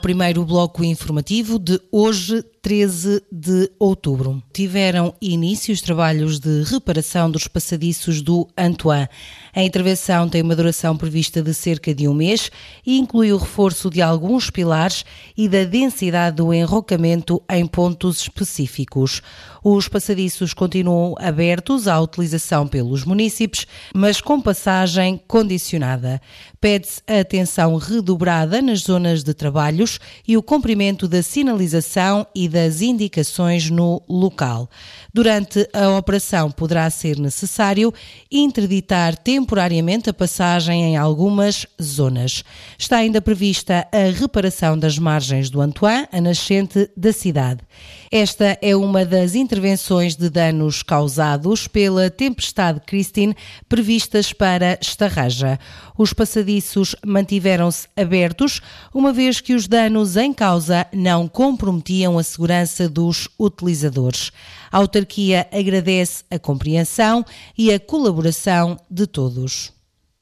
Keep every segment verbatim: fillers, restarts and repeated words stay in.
Primeiro bloco informativo de hoje, treze de outubro. Tiveram início os trabalhos de reparação dos passadiços do Antoine. A intervenção tem uma duração prevista de cerca de um mês e inclui o reforço de alguns pilares e da densidade do enrocamento em pontos específicos. Os passadiços continuam abertos à utilização pelos munícipes, mas com passagem condicionada. Pede-se a atenção redobrada nas zonas de trabalhos e o cumprimento da sinalização e das indicações no local. Durante a operação poderá ser necessário interditar temporariamente a passagem em algumas zonas. Está ainda prevista a reparação das margens do Antoine, a nascente da cidade. Esta é uma das intervenções de danos causados pela tempestade Christine previstas para Estarraja. Os passadiços mantiveram-se abertos, uma vez que os danos em causa não comprometiam a segurança dos utilizadores. A autarquia agradece a compreensão e a colaboração de todos.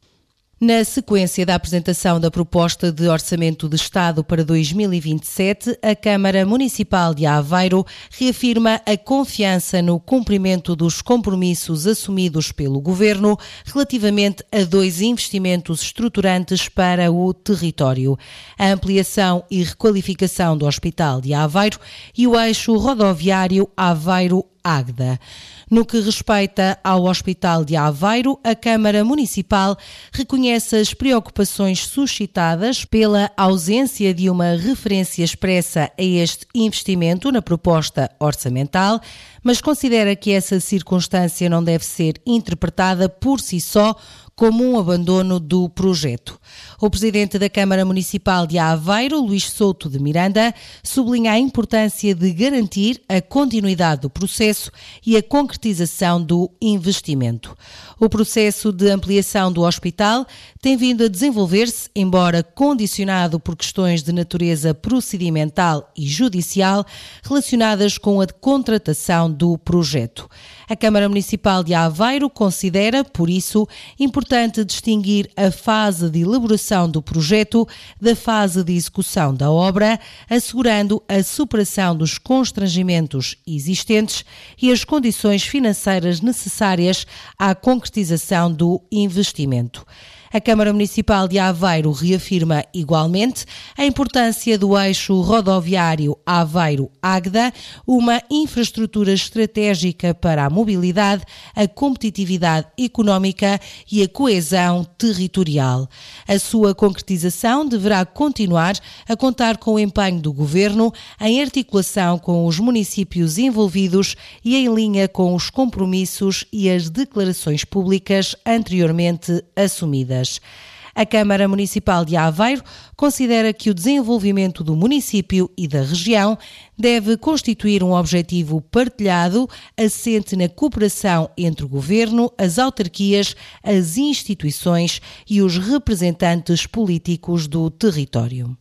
Na sequência da apresentação da proposta de Orçamento de Estado para dois mil e vinte e sete, a Câmara Municipal de Aveiro reafirma a confiança no cumprimento dos compromissos assumidos pelo Governo relativamente a dois investimentos estruturantes para o território: a ampliação e requalificação do Hospital de Aveiro e o eixo rodoviário Aveiro-Águeda. No que respeita ao Hospital de Aveiro, a Câmara Municipal reconhece as preocupações suscitadas pela ausência de uma referência expressa a este investimento na proposta orçamental, mas considera que essa circunstância não deve ser interpretada por si só como um abandono do projeto. O presidente da Câmara Municipal de Aveiro, Luís Souto de Miranda, sublinha a importância de garantir a continuidade do processo e a concretização do investimento. O processo de ampliação do hospital tem vindo a desenvolver-se, embora condicionado por questões de natureza procedimental e judicial relacionadas com a contratação do projeto. A Câmara Municipal de Aveiro considera, por isso, importante distinguir a fase de elaboração do projeto da fase de execução da obra, assegurando a superação dos constrangimentos existentes e as condições financeiras necessárias à concretização do investimento. A Câmara Municipal de Aveiro reafirma igualmente a importância do eixo rodoviário Aveiro-Águeda, uma infraestrutura estratégica para a mobilidade, a competitividade económica e a coesão territorial. A sua concretização deverá continuar a contar com o empenho do Governo em articulação com os municípios envolvidos e em linha com os compromissos e as declarações públicas anteriormente assumidas. A Câmara Municipal de Aveiro considera que o desenvolvimento do município e da região deve constituir um objetivo partilhado, assente na cooperação entre o Governo, as autarquias, as instituições e os representantes políticos do território.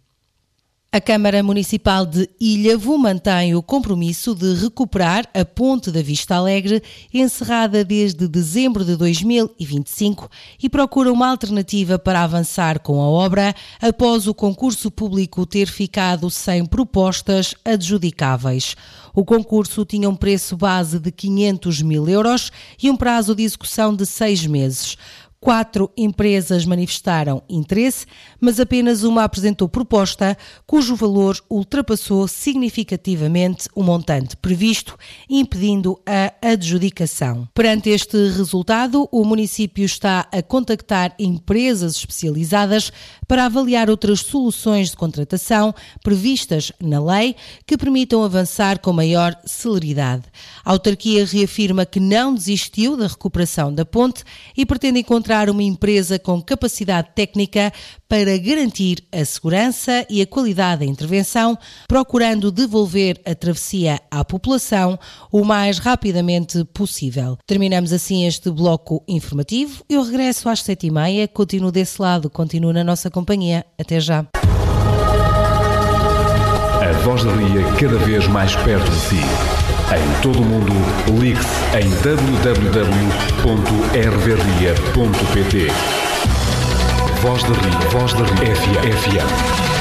A Câmara Municipal de Ilhavo mantém o compromisso de recuperar a Ponte da Vista Alegre, encerrada desde dezembro de dois mil e vinte e cinco, e procura uma alternativa para avançar com a obra após o concurso público ter ficado sem propostas adjudicáveis. O concurso tinha um preço base de quinhentos mil euros e um prazo de execução de seis meses. Quatro empresas manifestaram interesse, mas apenas uma apresentou proposta cujo valor ultrapassou significativamente o montante previsto, impedindo a adjudicação. Perante este resultado, o município está a contactar empresas especializadas para avaliar outras soluções de contratação previstas na lei que permitam avançar com maior celeridade. A autarquia reafirma que não desistiu da recuperação da ponte e pretende encontrar uma empresa com capacidade técnica para garantir a segurança e a qualidade da intervenção, procurando devolver a travessia à população o mais rapidamente possível. Terminamos assim este bloco informativo. Eu regresso às sete e meia, continuo desse lado, continuo na nossa companhia. Até já. A Voz da Ria cada vez mais perto de si. Em todo o mundo, ligue-se em w w w ponto r v ria ponto p t. Voz da Ria, Voz da Ria, F M.